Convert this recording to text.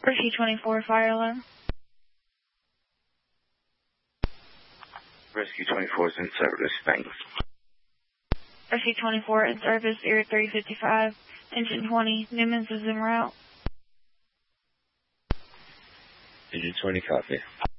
Rescue 24, fire alarm. Rescue 24 is in service, thanks. Rescue 24 in service, Air 355, engine 20, Newman's is en route. Engine 20, copy.